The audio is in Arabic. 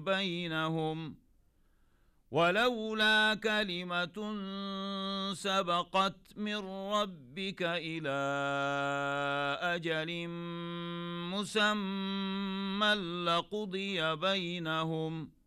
بينهم ولولا كلمة سبقت من ربك إلى أجل مسمى لقضي بينهم